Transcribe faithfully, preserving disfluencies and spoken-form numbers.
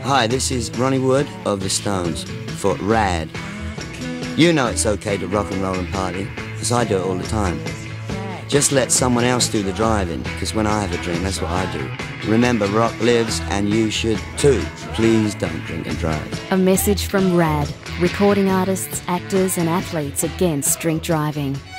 Hi, this is Ronnie Wood of the Stones for RAD. You know it's okay to rock and roll and party, because I do it all the time. Just let someone else do the driving, because when I have a drink, that's what I do. Remember, rock lives, and you should too. Please don't drink and drive. A message from RAD, recording artists, actors and athletes against drink driving.